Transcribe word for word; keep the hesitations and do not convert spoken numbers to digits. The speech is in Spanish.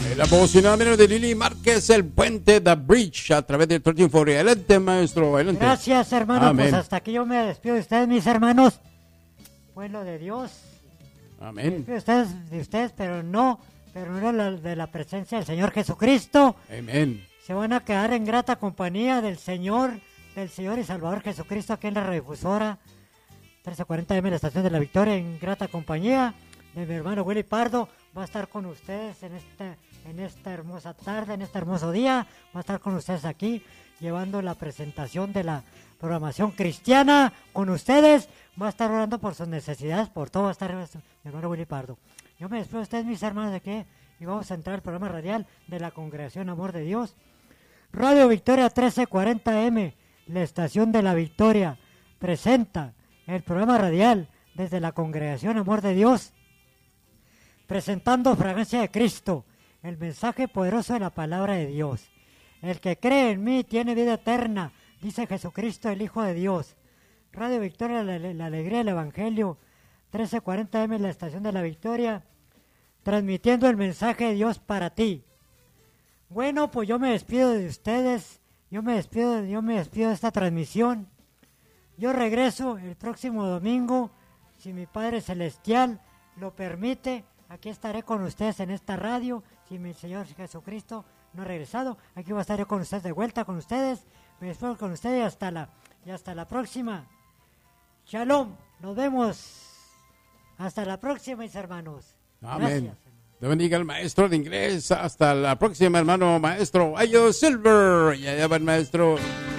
La posición de Lili Márquez, El Puente, The Bridge, a través del trece cuarenta. Adelante, maestro, adelante. Gracias, hermano. Amén. Pues hasta aquí yo me despido de ustedes, mis hermanos. Pueblo de Dios. Amén. Me despido de ustedes, de ustedes, pero no, pero no de la, de la presencia del Señor Jesucristo. Amén. Se van a quedar en grata compañía del Señor, del Señor y Salvador Jesucristo aquí en la radiodifusora trece cuarenta eme, la estación de la Victoria, en grata compañía de mi hermano Willy Pardo. Va a estar con ustedes en esta, en esta hermosa tarde, en este hermoso día. Va a estar con ustedes aquí, llevando la presentación de la programación cristiana con ustedes. Va a estar orando por sus necesidades, por todo va a estar mi hermano Willy Pardo. Yo me despido de ustedes, mis hermanos, de que y vamos a entrar al programa radial de la Congregación Amor de Dios. Radio Victoria trece cuarenta eme, la estación de la Victoria, presenta el programa radial desde la Congregación Amor de Dios, presentando Fragancia de Cristo, el mensaje poderoso de la palabra de Dios. El que cree en mí tiene vida eterna, dice Jesucristo, el Hijo de Dios. Radio Victoria, la, la alegría del Evangelio, trece cuarenta eme, la estación de la Victoria, transmitiendo el mensaje de Dios para ti. Bueno, pues yo me despido de ustedes, yo me despido, yo me despido de esta transmisión. Yo regreso el próximo domingo, si mi Padre Celestial lo permite. Aquí estaré con ustedes en esta radio, si mi Señor Jesucristo no ha regresado. Aquí voy a estar yo con ustedes de vuelta, con ustedes. Me despido con ustedes y hasta la, y hasta la próxima. Shalom, nos vemos. Hasta la próxima, mis hermanos. Amén. Gracias. Dios bendiga al maestro de inglés. Hasta la próxima, hermano maestro Ayo Silver. Y allá va el maestro.